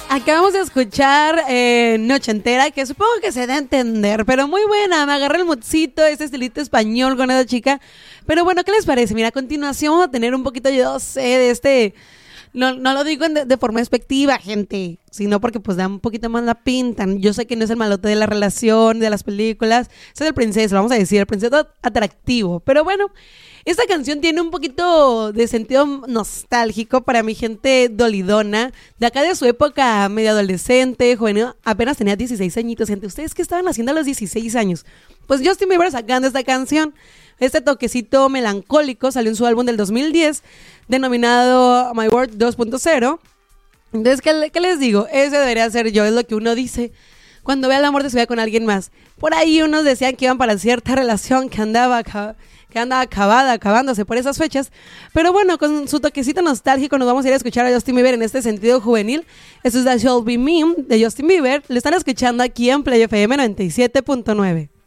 Acabamos de escuchar Noche Entera, que supongo que se da a entender, pero muy buena, me agarré el moodcito, este estilito español con esa chica. Pero bueno, ¿qué les parece? Mira, a continuación vamos a tener un poquito, yo sé, de este... No lo digo de forma despectiva, gente, sino porque pues da un poquito más la pinta. Yo sé que no es el malote de la relación, de las películas, ese es el princeso, vamos a decir, el princeso atractivo. Pero bueno, esta canción tiene un poquito de sentido nostálgico para mi gente dolidona, de acá de su época medio adolescente, juvenil, apenas tenía 16 añitos, gente. ¿Ustedes qué estaban haciendo a los 16 años? Pues Justin Bieber sacando esta canción. Este toquecito melancólico salió en su álbum del 2010, denominado My World 2.0. Entonces, ¿qué les digo? Ese debería ser yo, es lo que uno dice cuando ve al amor de su vida con alguien más. Por ahí unos decían que iban para cierta relación que andaba acabándose por esas fechas. Pero bueno, con su toquecito nostálgico nos vamos a ir a escuchar a Justin Bieber en este sentido juvenil. Esto es That Shall Be Me de Justin Bieber. Le están escuchando aquí en Play FM 97.9.